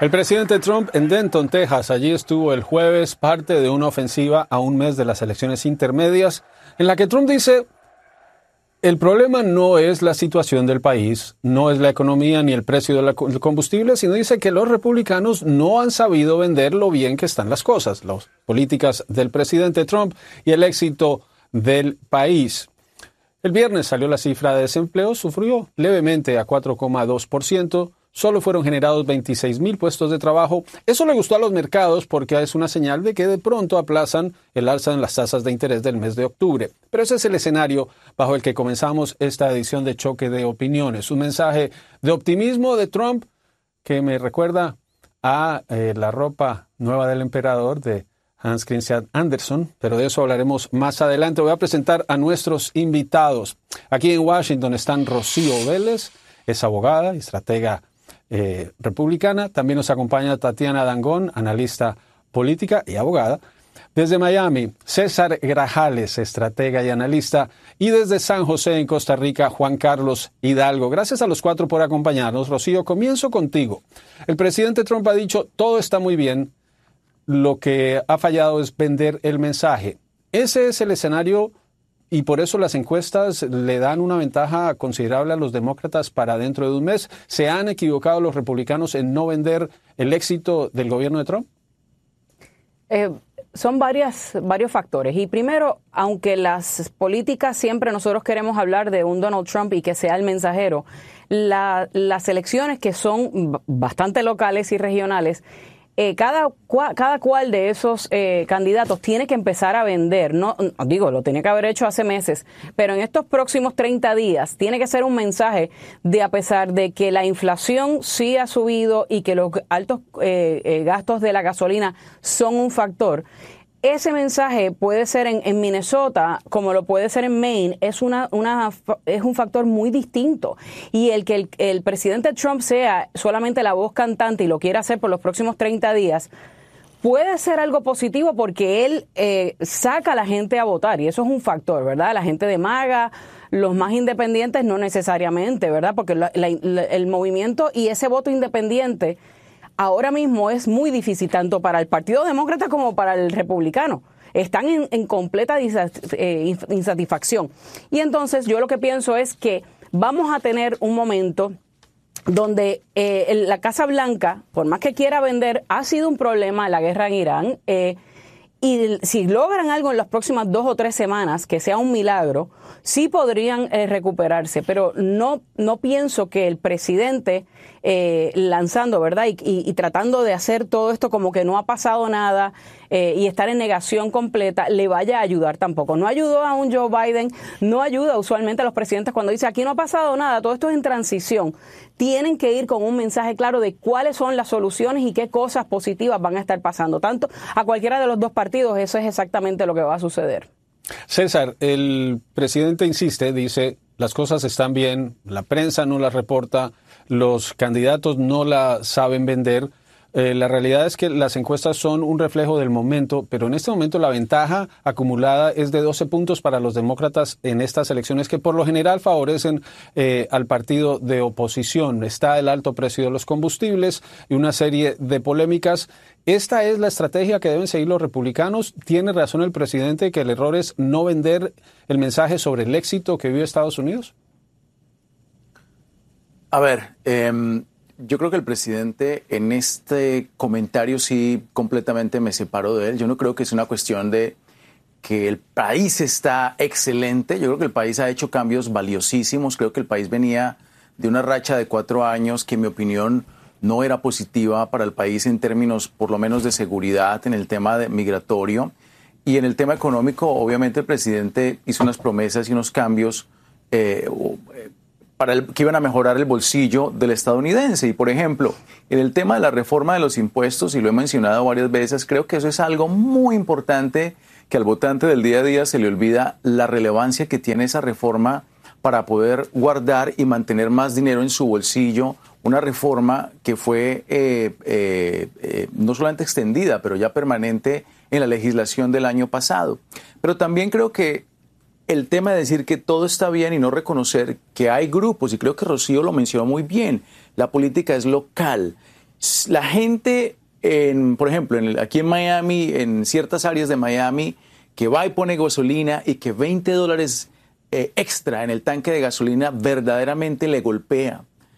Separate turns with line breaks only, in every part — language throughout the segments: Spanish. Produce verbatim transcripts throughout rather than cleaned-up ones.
El presidente Trump en Denton, Texas, allí estuvo el jueves, parte de una ofensiva a un mes de las elecciones intermedias, en la que Trump dice: el problema no es la situación del país, no es la economía ni el precio del combustible, sino dice que los republicanos no han sabido vender lo bien que están las cosas, las políticas del presidente Trump y el éxito del país. El viernes salió la cifra de desempleo, sufrió levemente a cuatro coma dos por ciento. Solo fueron generados veintiséis mil puestos de trabajo. Eso le gustó a los mercados porque es una señal de que de pronto aplazan el alza en las tasas de interés del mes de octubre. Pero ese es el escenario bajo el que comenzamos esta edición de Choque de Opiniones. Un mensaje de optimismo de Trump que me recuerda a eh, la ropa nueva del emperador de Hans Christian Andersen, pero de eso hablaremos más adelante. Voy a presentar a nuestros invitados. Aquí en Washington están Rocío Vélez, es abogada y estratega Eh, republicana. También nos acompaña Tatiana Dangón, analista política y abogada. Desde Miami, César Grajales, estratega y analista. Y desde San José, en Costa Rica, Juan Carlos Hidalgo. Gracias a los cuatro por acompañarnos. Rocío, comienzo contigo. El presidente Trump ha dicho: todo está muy bien, lo que ha fallado es vender el mensaje. Ese es el escenario. Y por eso las encuestas le dan una ventaja considerable a los demócratas para dentro de un mes. ¿Se han equivocado los republicanos en no vender el éxito del gobierno de Trump?
Eh, son varias, varios factores. Y primero, aunque las políticas siempre nosotros queremos hablar de un Donald Trump y que sea el mensajero, la, las elecciones que son bastante locales y regionales, Eh, cada, cua, cada cual de esos eh, candidatos tiene que empezar a vender. No, digo, lo tenía que haber hecho hace meses, pero en estos próximos treinta días tiene que ser un mensaje de, a pesar de que la inflación sí ha subido y que los altos eh, eh, gastos de la gasolina son un factor, ese mensaje puede ser en, en Minnesota como lo puede ser en Maine, es una, una es un factor muy distinto. Y el que el, el presidente Trump sea solamente la voz cantante y lo quiera hacer por los próximos treinta días, puede ser algo positivo porque él eh, saca a la gente a votar y eso es un factor, ¿verdad? La gente de MAGA, los más independientes no necesariamente, ¿verdad? Porque la, la, la, el movimiento y ese voto independiente ahora mismo es muy difícil tanto para el Partido Demócrata como para el Republicano. Están en, en completa insatisfacción. Y entonces yo lo que pienso es que vamos a tener un momento donde eh, la Casa Blanca, por más que quiera vender, ha sido un problema la guerra en Irán. Eh, y si logran algo en las próximas dos o tres semanas, que sea un milagro, sí podrían eh, recuperarse. Pero no, no pienso que el presidente eh, lanzando, ¿verdad? Y, y, y tratando de hacer todo esto como que no ha pasado nada eh, y estar en negación completa, le vaya a ayudar tampoco. No ayudó a un Joe Biden, no ayuda usualmente a los presidentes cuando dice aquí no ha pasado nada, todo esto es en transición. Tienen que ir con un mensaje claro de cuáles son las soluciones y qué cosas positivas van a estar pasando. Tanto a cualquiera de los dos partidos, eso es exactamente lo que va a suceder.
César, el presidente insiste, dice, las cosas están bien, la prensa no las reporta, los candidatos no la saben vender. Eh, la realidad es que las encuestas son un reflejo del momento, pero en este momento la ventaja acumulada es de doce puntos para los demócratas en estas elecciones que por lo general favorecen eh, al partido de oposición. Está el alto precio de los combustibles y una serie de polémicas. ¿Esta es la estrategia que deben seguir los republicanos? ¿Tiene razón el presidente que el error es no vender el mensaje sobre el éxito que vive Estados Unidos?
A ver, eh... yo creo que el presidente en este comentario sí completamente me separo de él. Yo no creo que es una cuestión de que el país está excelente. Yo creo que el país ha hecho cambios valiosísimos. Creo que el país venía de una racha de cuatro años que en mi opinión no era positiva para el país en términos por lo menos de seguridad, en el tema de migratorio. Y en el tema económico, obviamente el presidente hizo unas promesas y unos cambios eh, para el, que iban a mejorar el bolsillo del estadounidense. Y, por ejemplo, en el tema de la reforma de los impuestos, y lo he mencionado varias veces, creo que eso es algo muy importante que al votante del día a día se le olvida la relevancia que tiene esa reforma para poder guardar y mantener más dinero en su bolsillo. Una reforma que fue eh, eh, eh, no solamente extendida, pero ya permanente en la legislación del año pasado. Pero también creo que el tema de decir que todo está bien y no reconocer que hay grupos, y creo que Rocío lo mencionó muy bien, la política es local. La gente, en, por ejemplo, en el, aquí en Miami, en ciertas áreas de Miami, que va y pone gasolina y que veinte dólares eh, extra en el tanque de gasolina verdaderamente le golpea,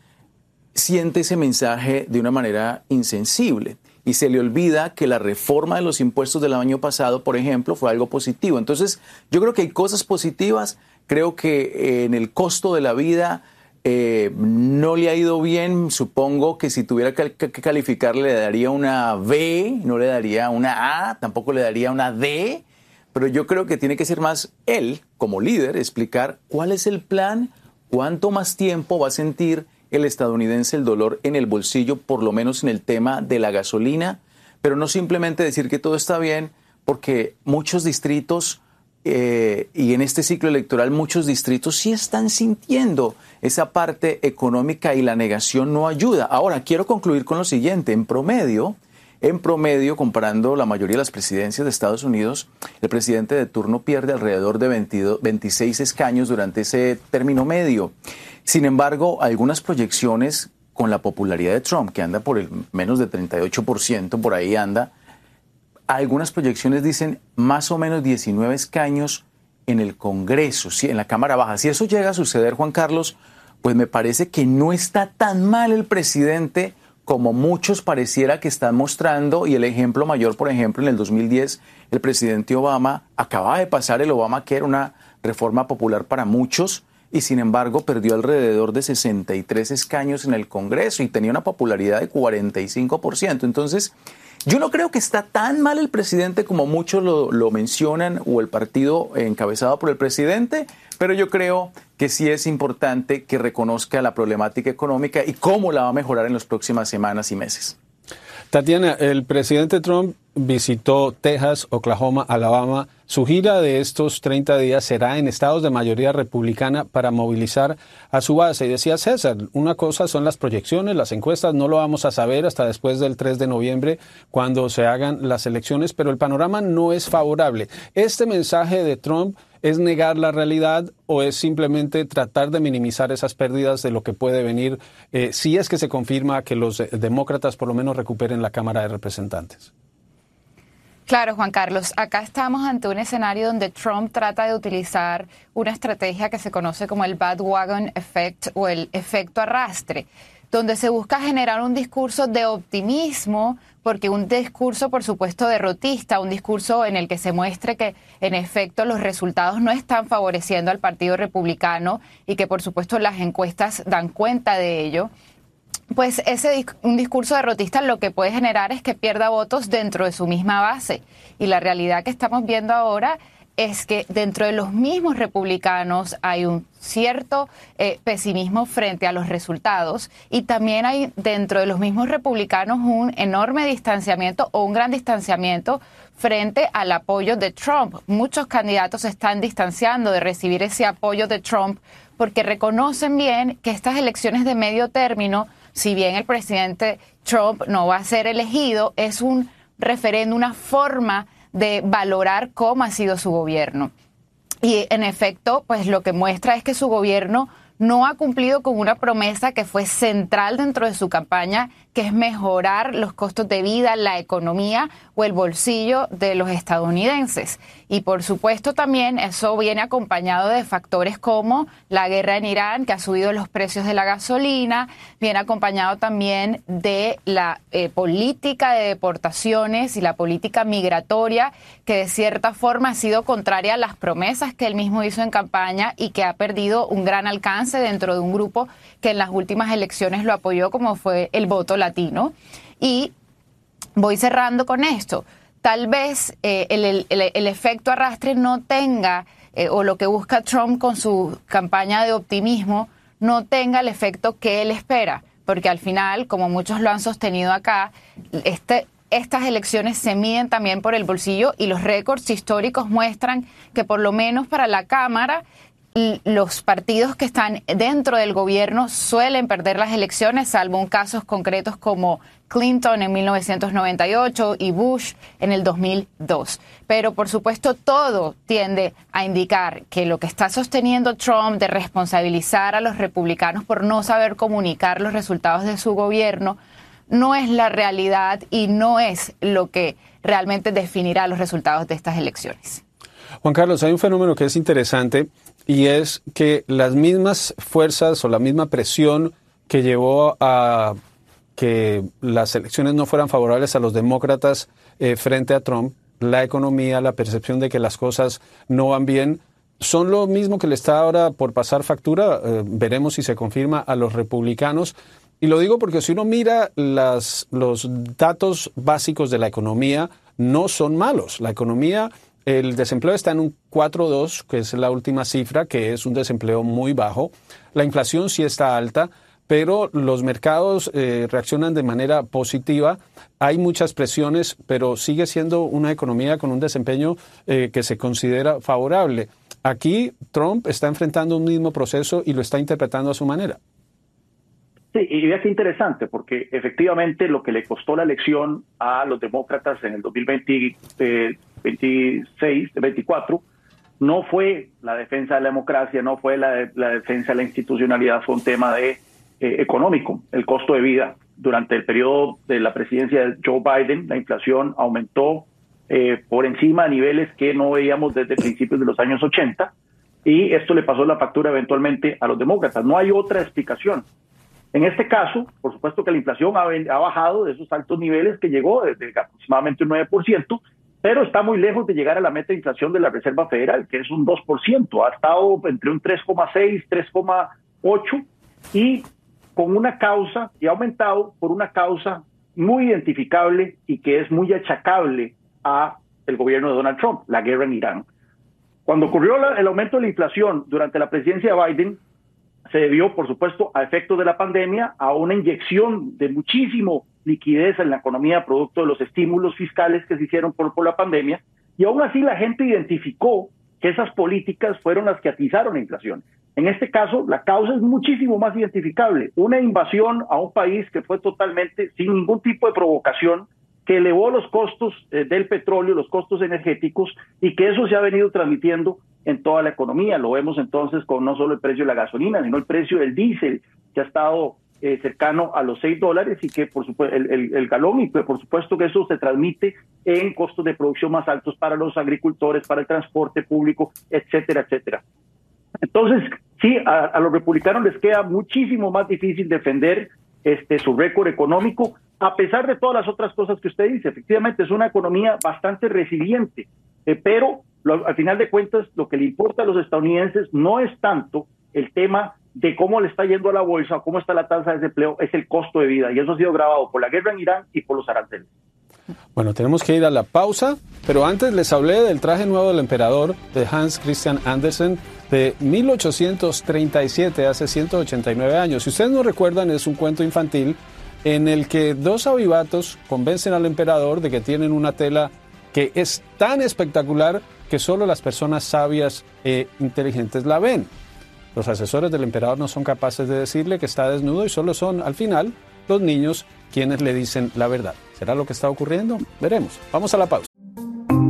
siente ese mensaje de una manera insensible y se le olvida que la reforma de los impuestos del año pasado, por ejemplo, fue algo positivo. Entonces, yo creo que hay cosas positivas. Creo que eh, en el costo de la vida eh, no le ha ido bien. Supongo que si tuviera que, que, que calificar le daría una B, no le daría una A, tampoco le daría una D. Pero yo creo que tiene que ser más él, como líder, explicar cuál es el plan, cuánto más tiempo va a sentir el estadounidense el dolor en el bolsillo, por lo menos en el tema de la gasolina, pero no simplemente decir que todo está bien, porque muchos distritos, eh, y en este ciclo electoral muchos distritos sí están sintiendo esa parte económica y la negación no ayuda. Ahora, quiero concluir con lo siguiente. En promedio, en promedio, comparando la mayoría de las presidencias de Estados Unidos, el presidente de turno pierde alrededor de veintidós, veintiséis escaños durante ese término medio. Sin embargo, algunas proyecciones con la popularidad de Trump, que anda por el menos de treinta y ocho por ciento, por ahí anda, algunas proyecciones dicen más o menos diecinueve escaños en el Congreso, ¿sí? En la Cámara Baja. Si eso llega a suceder, Juan Carlos, pues me parece que no está tan mal el presidente como muchos pareciera que están mostrando, y el ejemplo mayor, por ejemplo, en el dos mil diez, el presidente Obama acababa de pasar el Obamacare, una reforma popular para muchos, y sin embargo perdió alrededor de sesenta y tres escaños en el Congreso y tenía una popularidad de cuarenta y cinco por ciento. Entonces, yo no creo que está tan mal el presidente como muchos lo, lo mencionan, o el partido encabezado por el presidente, pero yo creo que sí es importante que reconozca la problemática económica y cómo la va a mejorar en las próximas semanas y meses.
Tatiana, el presidente Trump visitó Texas, Oklahoma, Alabama. Su gira de estos treinta días será en estados de mayoría republicana para movilizar a su base. Y decía César, una cosa son las proyecciones, las encuestas, no lo vamos a saber hasta después del tres de noviembre, cuando se hagan las elecciones, pero el panorama no es favorable. ¿Este mensaje de Trump es negar la realidad o es simplemente tratar de minimizar esas pérdidas de lo que puede venir eh, si es que se confirma que los demócratas por lo menos recuperen la Cámara de Representantes?
Claro, Juan Carlos, acá estamos ante un escenario donde Trump trata de utilizar una estrategia que se conoce como el bandwagon effect o el efecto arrastre, donde se busca generar un discurso de optimismo, porque un discurso, por supuesto, derrotista, un discurso en el que se muestre que, en efecto, los resultados no están favoreciendo al Partido Republicano y que, por supuesto, las encuestas dan cuenta de ello. Pues ese un discurso derrotista lo que puede generar es que pierda votos dentro de su misma base. Y la realidad que estamos viendo ahora es que dentro de los mismos republicanos hay un cierto eh, pesimismo frente a los resultados, y también hay dentro de los mismos republicanos un enorme distanciamiento o un gran distanciamiento frente al apoyo de Trump. Muchos candidatos se están distanciando de recibir ese apoyo de Trump porque reconocen bien que estas elecciones de medio término, si bien el presidente Trump no va a ser elegido, es un referendo, una forma de valorar cómo ha sido su gobierno. Y en efecto, pues lo que muestra es que su gobierno no ha cumplido con una promesa que fue central dentro de su campaña, que es mejorar los costos de vida, la economía o el bolsillo de los estadounidenses. Y por supuesto también eso viene acompañado de factores como la guerra en Irán, que ha subido los precios de la gasolina, viene acompañado también de la eh, política de deportaciones y la política migratoria, que de cierta forma ha sido contraria a las promesas que él mismo hizo en campaña y que ha perdido un gran alcance dentro de un grupo que en las últimas elecciones lo apoyó, como fue el voto latino. Y voy cerrando con esto. Tal vez eh, el, el, el efecto arrastre no tenga, eh, o lo que busca Trump con su campaña de optimismo, no tenga el efecto que él espera, porque al final, como muchos lo han sostenido acá, este, estas elecciones se miden también por el bolsillo, y los récords históricos muestran que por lo menos para la Cámara, los partidos que están dentro del gobierno suelen perder las elecciones, salvo en casos concretos como Clinton en mil novecientos noventa y ocho y Bush en el dos mil dos. Pero, por supuesto, todo tiende a indicar que lo que está sosteniendo Trump de responsabilizar a los republicanos por no saber comunicar los resultados de su gobierno no es la realidad y no es lo que realmente definirá los resultados de estas elecciones.
Juan Carlos, hay un fenómeno que es interesante y es que las mismas fuerzas o la misma presión que llevó a que las elecciones no fueran favorables a los demócratas eh, frente a Trump, la economía, la percepción de que las cosas no van bien, son lo mismo que le está ahora por pasar factura, eh, veremos si se confirma, a los republicanos. Y lo digo porque si uno mira las, los datos básicos de la economía, no son malos. La economía, el desempleo está en un cuatro punto dos, que es la última cifra, que es un desempleo muy bajo. La inflación sí está alta, pero los mercados eh, reaccionan de manera positiva. Hay muchas presiones, pero sigue siendo una economía con un desempeño eh, que se considera favorable. Aquí Trump está enfrentando un mismo proceso y lo está interpretando a su manera.
Sí, y vea qué interesante, porque efectivamente lo que le costó la elección a los demócratas en el dos mil veinte, eh, veintiséis, veinticuatro, no fue la defensa de la democracia, no fue la, la defensa de la institucionalidad, fue un tema de Eh, económico, el costo de vida. Durante el periodo de la presidencia de Joe Biden, la inflación aumentó eh, por encima de niveles que no veíamos desde principios de los años ochenta, y esto le pasó la factura eventualmente a los demócratas. No hay otra explicación. En este caso, por supuesto que la inflación ha, ha bajado de esos altos niveles que llegó desde aproximadamente un nueve por ciento, pero está muy lejos de llegar a la meta de inflación de la Reserva Federal, que es un dos por ciento. Ha estado entre un tres coma seis, tres coma ocho, y con una causa, y ha aumentado por una causa muy identificable y que es muy achacable a el gobierno de Donald Trump, la guerra en Irán. Cuando ocurrió la, el aumento de la inflación durante la presidencia de Biden, se debió, por supuesto, a efectos de la pandemia, a una inyección de muchísimo liquidez en la economía producto de los estímulos fiscales que se hicieron por, por la pandemia, y aún así la gente identificó que esas políticas fueron las que atizaron la inflación. En este caso, la causa es muchísimo más identificable. Una invasión a un país que fue totalmente sin ningún tipo de provocación, que elevó los costos eh, del petróleo, los costos energéticos, y que eso se ha venido transmitiendo en toda la economía. Lo vemos entonces con no solo el precio de la gasolina, sino el precio del diésel, que ha estado eh, cercano a los seis dólares, y que por supuesto el, el, el galón, y que por supuesto que eso se transmite en costos de producción más altos para los agricultores, para el transporte público, etcétera, etcétera. Entonces, sí, a, a los republicanos les queda muchísimo más difícil defender este su récord económico, a pesar de todas las otras cosas que usted dice. Efectivamente, es una economía bastante resiliente, eh, pero lo, al final de cuentas, lo que le importa a los estadounidenses no es tanto el tema de cómo le está yendo a la bolsa o cómo está la tasa de desempleo, es el costo de vida, y eso ha sido agravado por la guerra en Irán y por los aranceles.
Bueno, tenemos que ir a la pausa, pero antes les hablé del traje nuevo del emperador de Hans Christian Andersen de mil ochocientos treinta y siete, hace ciento ochenta y nueve años. Si ustedes no recuerdan, es un cuento infantil en el que dos avivatos convencen al emperador de que tienen una tela que es tan espectacular que solo las personas sabias e inteligentes la ven. Los asesores del emperador no son capaces de decirle que está desnudo y solo son, al final, los niños quienes le dicen la verdad. ¿Será lo que está ocurriendo? Veremos. Vamos a la pausa.